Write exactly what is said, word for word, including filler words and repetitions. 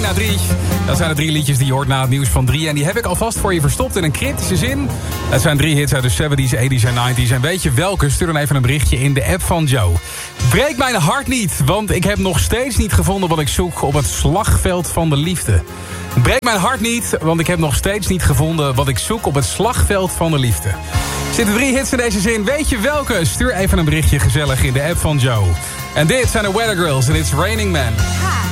na drie. Dat zijn de drie liedjes die je hoort na het nieuws van drie. En die heb ik alvast voor je verstopt in een cryptische zin. Het zijn drie hits uit de zeventies, tachtiger en negentiger. En weet je welke? Stuur dan even een berichtje in de app van Joe. Breek mijn hart niet, want ik heb nog steeds niet gevonden wat ik zoek op het slagveld van de liefde. Breek mijn hart niet, want ik heb nog steeds niet gevonden wat ik zoek op het slagveld van de liefde. Zitten drie hits in deze zin, weet je welke? Stuur even een berichtje gezellig in de app van Joe. En dit zijn de Weather Girls en It's Raining Man. Hi.